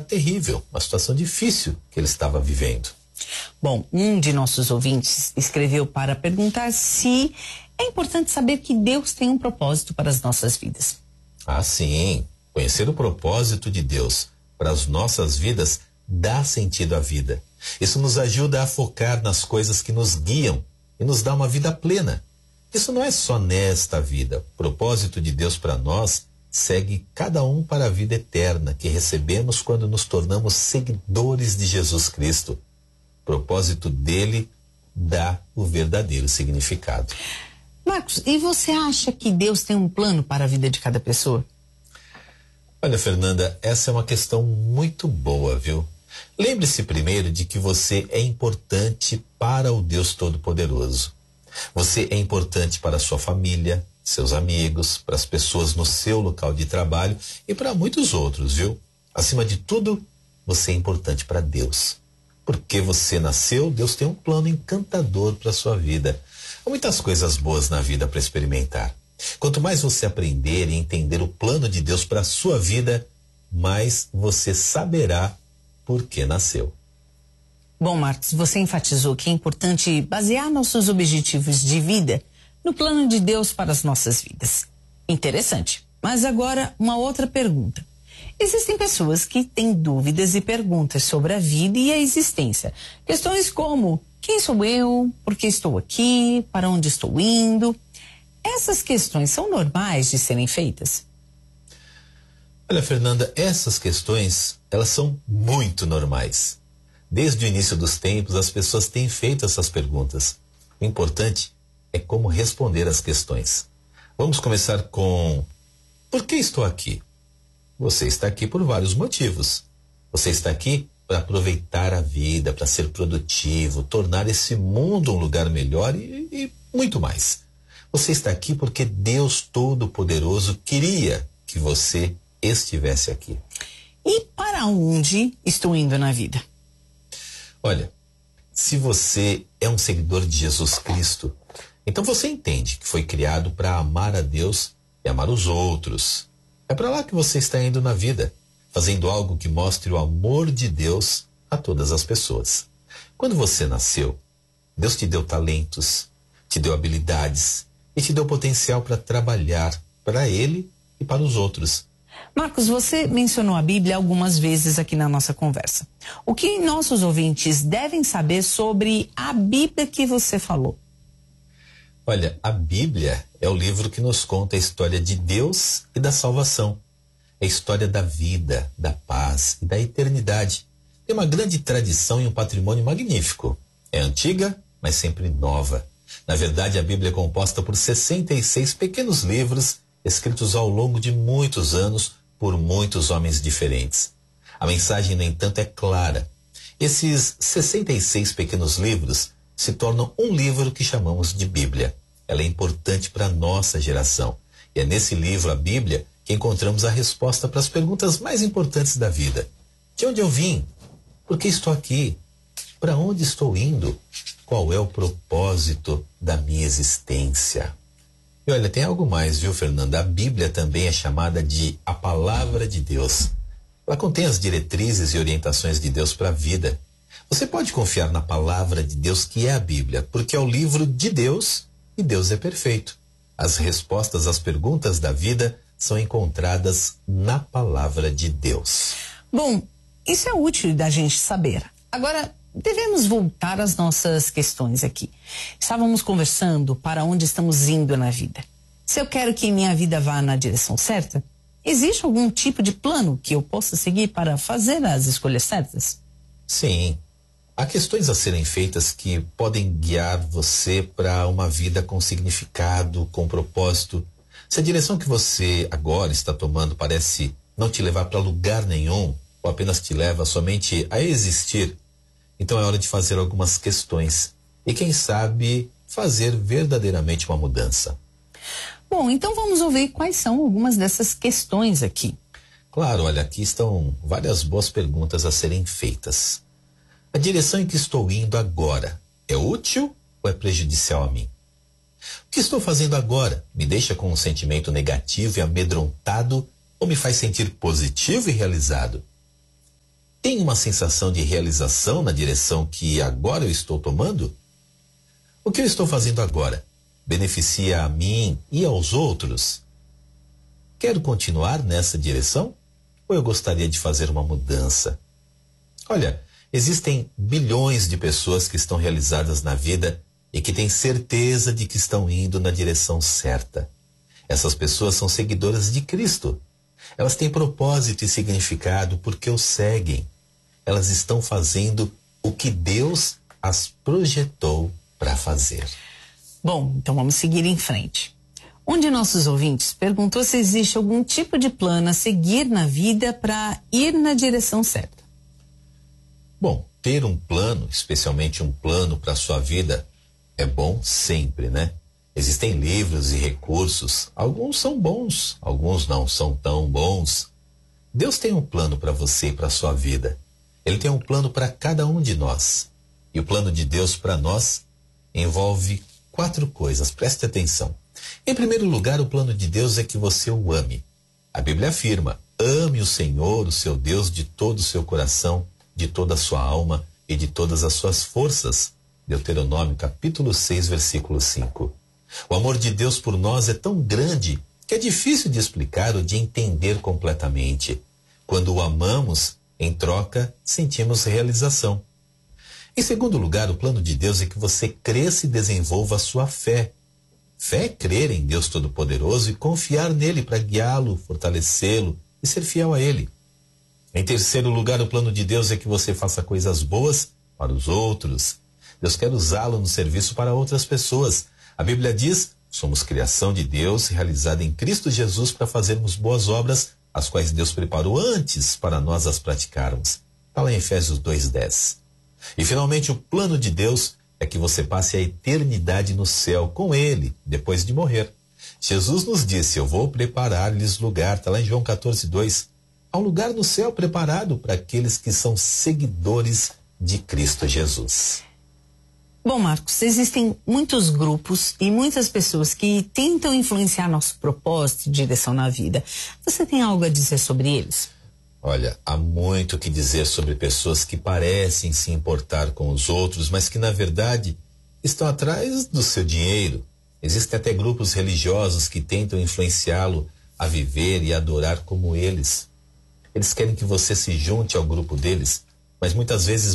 terrível, uma situação difícil que ele estava vivendo. Bom, um de nossos ouvintes escreveu para perguntar se é importante saber que Deus tem um propósito para as nossas vidas. Ah, sim. Conhecer o propósito de Deus para as nossas vidas dá sentido à vida. Isso nos ajuda a focar nas coisas que nos guiam e nos dá uma vida plena. Isso não é só nesta vida. O propósito de Deus para nós segue cada um para a vida eterna que recebemos quando nos tornamos seguidores de Jesus Cristo. O propósito dele dá o verdadeiro significado. Marcos, e você acha que Deus tem um plano para a vida de cada pessoa? Olha, Fernanda, essa é uma questão muito boa, viu? Lembre-se primeiro de que você é importante para o Deus Todo-Poderoso. Você é importante para a sua família, seus amigos, para as pessoas no seu local de trabalho e para muitos outros, viu? Acima de tudo, você é importante para Deus. Porque você nasceu, Deus tem um plano encantador para a sua vida. Há muitas coisas boas na vida para experimentar. Quanto mais você aprender e entender o plano de Deus para a sua vida, mais você saberá por que nasceu. Bom, Marcos, você enfatizou que é importante basear nossos objetivos de vida no plano de Deus para as nossas vidas. Interessante. Mas agora, uma outra pergunta. Existem pessoas que têm dúvidas e perguntas sobre a vida e a existência. Questões como: quem sou eu? Por que estou aqui? Para onde estou indo? Essas questões são normais de serem feitas? Olha, Fernanda, essas questões, elas são muito normais. Desde o início dos tempos, as pessoas têm feito essas perguntas. O importante é como responder às questões. Vamos começar com: por que estou aqui? Você está aqui por vários motivos. Você está aqui para aproveitar a vida, para ser produtivo, tornar esse mundo um lugar melhor e muito mais. Você está aqui porque Deus Todo-Poderoso queria que você estivesse aqui. E para onde estou indo na vida? Olha, se você é um seguidor de Jesus Cristo, então você entende que foi criado para amar a Deus e amar os outros. É para lá que você está indo na vida, fazendo algo que mostre o amor de Deus a todas as pessoas. Quando você nasceu, Deus te deu talentos, te deu habilidades e te deu potencial para trabalhar para Ele e para os outros. Marcos, você mencionou a Bíblia algumas vezes aqui na nossa conversa. O que nossos ouvintes devem saber sobre a Bíblia que você falou? Olha, a Bíblia é o livro que nos conta a história de Deus e da salvação. É a história da vida, da paz e da eternidade. Tem uma grande tradição e um patrimônio magnífico. É antiga, mas sempre nova. Na verdade, a Bíblia é composta por 66 pequenos livros escritos ao longo de muitos anos por muitos homens diferentes. A mensagem, no entanto, é clara. Esses 66 pequenos livros se tornam um livro que chamamos de Bíblia. Ela é importante para a nossa geração. E é nesse livro, a Bíblia, que encontramos a resposta para as perguntas mais importantes da vida. De onde eu vim? Por que estou aqui? Para onde estou indo? Qual é o propósito da minha existência? E olha, tem algo mais, viu, Fernanda? A Bíblia também é chamada de a Palavra de Deus. Ela contém as diretrizes e orientações de Deus para a vida. Você pode confiar na Palavra de Deus, que é a Bíblia, porque é o livro de Deus e Deus é perfeito. As respostas às perguntas da vida são encontradas na Palavra de Deus. Bom, isso é útil da gente saber. Agora, devemos voltar às nossas questões aqui. Estávamos conversando para onde estamos indo na vida. Se eu quero que minha vida vá na direção certa, existe algum tipo de plano que eu possa seguir para fazer as escolhas certas? Sim. Há questões a serem feitas que podem guiar você para uma vida com significado, com propósito. Se a direção que você agora está tomando parece não te levar para lugar nenhum, ou apenas te leva somente a existir, então é hora de fazer algumas questões e, quem sabe, fazer verdadeiramente uma mudança. Bom, então vamos ouvir quais são algumas dessas questões aqui. Claro, olha, aqui estão várias boas perguntas a serem feitas. A direção em que estou indo agora é útil ou é prejudicial a mim? O que estou fazendo agora me deixa com um sentimento negativo e amedrontado ou me faz sentir positivo e realizado? Tem uma sensação de realização na direção que agora eu estou tomando? O que eu estou fazendo agora beneficia a mim e aos outros? Quero continuar nessa direção? Ou eu gostaria de fazer uma mudança? Olha, existem bilhões de pessoas que estão realizadas na vida e que têm certeza de que estão indo na direção certa. Essas pessoas são seguidoras de Cristo. Elas têm propósito e significado porque o seguem. Elas estão fazendo o que Deus as projetou para fazer. Bom, então vamos seguir em frente. Um de nossos ouvintes perguntou se existe algum tipo de plano a seguir na vida para ir na direção certa. Bom, ter um plano, especialmente um plano para a sua vida, é bom sempre, né? Existem livros e recursos, alguns são bons, alguns não são tão bons. Deus tem um plano para você e para a sua vida. Ele tem um plano para cada um de nós. E o plano de Deus para nós envolve 4 coisas, preste atenção. Em primeiro lugar, o plano de Deus é que você o ame. A Bíblia afirma: ame o Senhor, o seu Deus, de todo o seu coração, de toda a sua alma e de todas as suas forças. Deuteronômio capítulo 6, versículo 5. O amor de Deus por nós é tão grande que é difícil de explicar ou de entender completamente. Quando o amamos, em troca, sentimos realização. Em segundo lugar, o plano de Deus é que você cresça e desenvolva a sua fé. Fé é crer em Deus Todo-Poderoso e confiar nele para guiá-lo, fortalecê-lo e ser fiel a ele. Em terceiro lugar, o plano de Deus é que você faça coisas boas para os outros. Deus quer usá-lo no serviço para outras pessoas. A Bíblia diz: somos criação de Deus, realizada em Cristo Jesus para fazermos boas obras, as quais Deus preparou antes para nós as praticarmos. Está lá em Efésios 2:10. E finalmente, o plano de Deus é que você passe a eternidade no céu com Ele, depois de morrer. Jesus nos disse: eu vou preparar-lhes lugar. Está lá em João 14:2. Há um lugar no céu preparado para aqueles que são seguidores de Cristo Jesus. Bom, Marcos, existem muitos grupos e muitas pessoas que tentam influenciar nosso propósito e direção na vida. Você tem algo a dizer sobre eles? Olha, há muito o que dizer sobre pessoas que parecem se importar com os outros, mas que na verdade estão atrás do seu dinheiro. Existem até grupos religiosos que tentam influenciá-lo a viver e adorar como eles. Eles querem que você se junte ao grupo deles, mas muitas vezes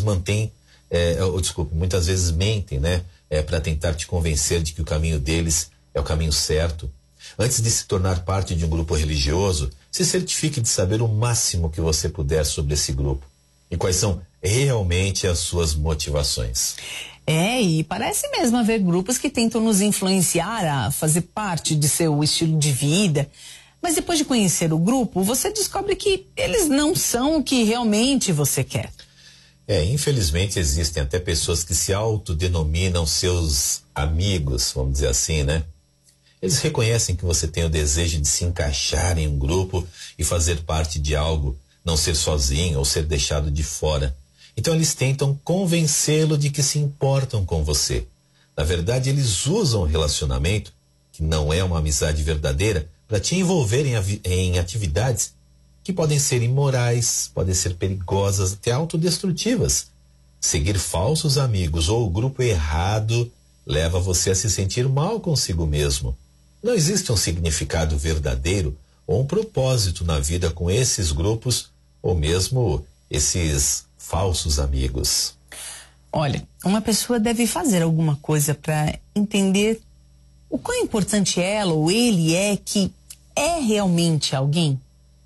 muitas vezes mentem, né? Para tentar te convencer de que o caminho deles é o caminho certo. Antes de se tornar parte de um grupo religioso, se certifique de saber o máximo que você puder sobre esse grupo e quais são realmente as suas motivações. E parece mesmo haver grupos que tentam nos influenciar a fazer parte de seu estilo de vida. Mas depois de conhecer o grupo, você descobre que eles não são o que realmente você quer. Infelizmente existem até pessoas que se autodenominam seus amigos, vamos dizer assim, né? Eles reconhecem que você tem o desejo de se encaixar em um grupo e fazer parte de algo, não ser sozinho ou ser deixado de fora. Então eles tentam convencê-lo de que se importam com você. Na verdade, eles usam o relacionamento, que não é uma amizade verdadeira, para te envolver em atividades que podem ser imorais, podem ser perigosas, até autodestrutivas. Seguir falsos amigos ou o grupo errado leva você a se sentir mal consigo mesmo. Não existe um significado verdadeiro ou um propósito na vida com esses grupos ou mesmo esses falsos amigos. Olha, uma pessoa deve fazer alguma coisa para entender o quão importante ela ou ele é que é realmente alguém.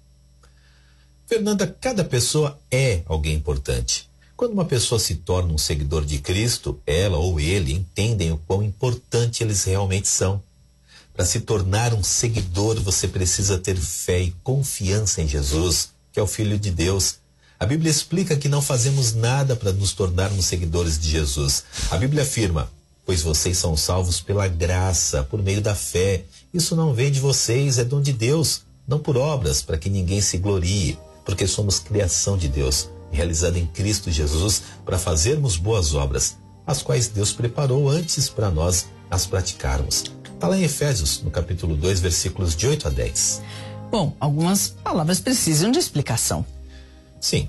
Fernanda, cada pessoa é alguém importante. Quando uma pessoa se torna um seguidor de Cristo, ela ou ele entendem o quão importante eles realmente são. Para se tornar um seguidor, você precisa ter fé e confiança em Jesus, que é o Filho de Deus. A Bíblia explica que não fazemos nada para nos tornarmos seguidores de Jesus. A Bíblia afirma: pois vocês são salvos pela graça, por meio da fé. Isso não vem de vocês, é dom de Deus, não por obras, para que ninguém se glorie, porque somos criação de Deus, realizada em Cristo Jesus, para fazermos boas obras, as quais Deus preparou antes para nós as praticarmos. Está lá em Efésios, no capítulo 2, versículos de 8 a 10. Bom, algumas palavras precisam de explicação. Sim.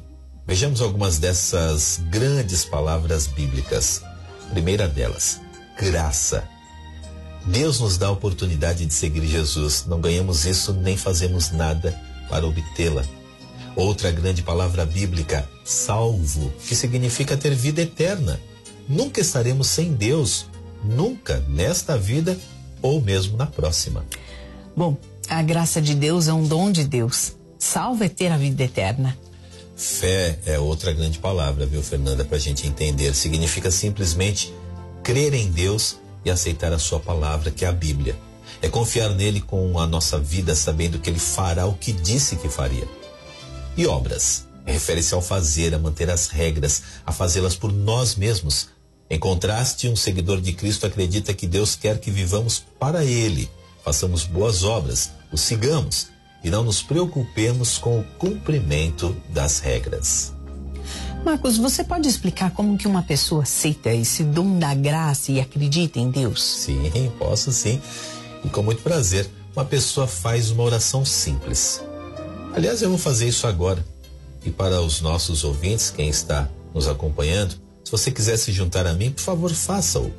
Vejamos algumas dessas grandes palavras bíblicas. Primeira delas, graça. Deus nos dá a oportunidade de seguir Jesus. Não ganhamos isso nem fazemos nada para obtê-la. Outra grande palavra bíblica, salvo, que significa ter vida eterna. Nunca estaremos sem Deus, nunca nesta vida ou mesmo na próxima. Bom, a graça de Deus é um dom de Deus. Salvo é ter a vida eterna. Fé é outra grande palavra, viu, Fernanda, para a gente entender. Significa simplesmente crer em Deus e aceitar a sua palavra, que é a Bíblia. É confiar nele com a nossa vida, sabendo que ele fará o que disse que faria. E obras? Refere-se ao fazer, a manter as regras, a fazê-las por nós mesmos. Em contraste, um seguidor de Cristo acredita que Deus quer que vivamos para ele, façamos boas obras, o sigamos e não nos preocupemos com o cumprimento das regras. Marcos, você pode explicar como que uma pessoa aceita esse dom da graça e acredita em Deus? Sim, posso sim. E com muito prazer. Uma pessoa faz uma oração simples. Aliás, eu vou fazer isso agora. E para os nossos ouvintes, quem está nos acompanhando, se você quiser se juntar a mim, por favor, faça-o.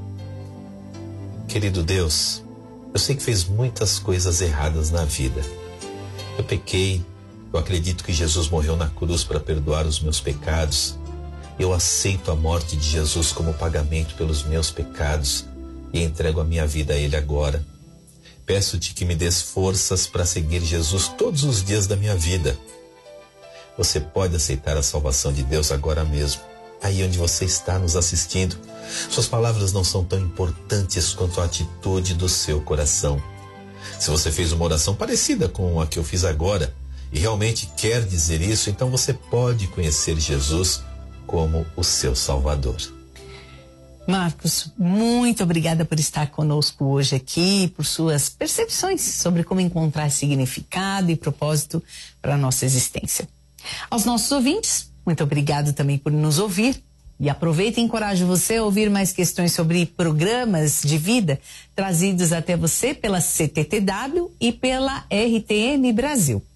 Querido Deus, eu sei que fez muitas coisas erradas na vida. Eu pequei. Eu acredito que Jesus morreu na cruz para perdoar os meus pecados. Eu aceito a morte de Jesus como pagamento pelos meus pecados e entrego a minha vida a Ele agora. Peço-te que me des forças para seguir Jesus todos os dias da minha vida. Você pode aceitar a salvação de Deus agora mesmo, aí onde você está nos assistindo. Suas palavras não são tão importantes quanto a atitude do seu coração. Se você fez uma oração parecida com a que eu fiz agora, e realmente quer dizer isso, então você pode conhecer Jesus como o seu Salvador. Marcos, muito obrigada por estar conosco hoje aqui, por suas percepções sobre como encontrar significado e propósito para a nossa existência. Aos nossos ouvintes, muito obrigado também por nos ouvir. E aproveita e encorajo você a ouvir mais questões sobre programas de vida trazidos até você pela CTTW e pela RTM Brasil.